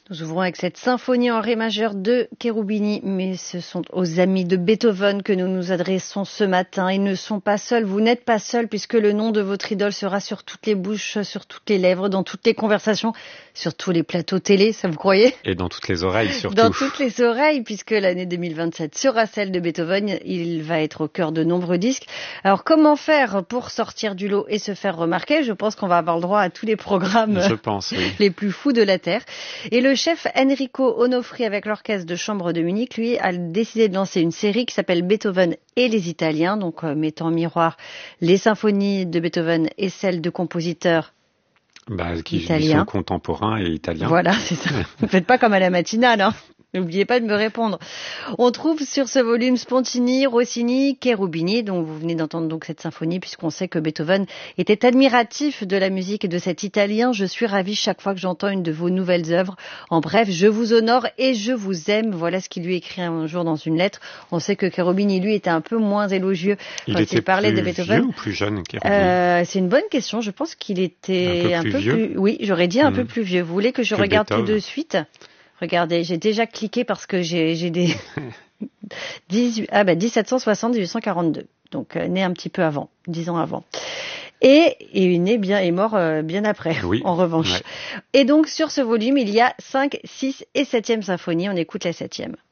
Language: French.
Nous ouvrons avec cette symphonie en ré majeur de Cherubini, mais ce sont aux amis de Beethoven que nous nous adressons ce matin. Ils ne sont pas seuls, vous n'êtes pas seuls, puisque le nom de votre idole sera sur toutes les bouches, sur toutes les lèvres, dans toutes les conversations, sur tous les plateaux télé, ça vous croyez ? Et dans toutes les oreilles surtout. Dans toutes les oreilles, puisque l'année 2027 sera celle de Beethoven. Il va être au cœur de nombreux disques. Alors comment faire pour sortir du lot et se faire remarquer ? Je pense qu'on va avoir le droit à tous les programmes les plus fous de la Terre. Et le chef Enrico Onofri avec l'orchestre de chambre de Munich, lui, a décidé de lancer une série qui s'appelle Beethoven et les Italiens, donc mettant en miroir les symphonies de Beethoven et celles de compositeurs qui italiens. Sont contemporains et italiens. Voilà, c'est ça. Ne faites pas comme à la matinale, hein. N'oubliez pas de me répondre. On trouve sur ce volume Spontini, Rossini, Cherubini, dont vous venez d'entendre donc cette symphonie, puisqu'on sait que Beethoven était admiratif de la musique et de cet italien. Je suis ravie chaque fois que j'entends une de vos nouvelles œuvres. En bref, je vous honore et je vous aime. Voilà ce qu'il lui écrit un jour dans une lettre. On sait que Cherubini, lui, était un peu moins élogieux quand il parlait de Beethoven. Il était plus vieux ou plus jeune, Cherubini ? C'est une bonne question. Je pense qu'il était un peu plus vieux. Oui, j'aurais dit un peu plus vieux. Vous voulez que je regarde tout de suite ? Regardez, j'ai déjà cliqué parce que j'ai des 1760-1842. Donc né un petit peu avant, 10 ans avant. Et est mort bien après, oui, en revanche. Ouais. Et donc sur ce volume, il y a 5, 6 et 7e symphonie. On écoute la 7e.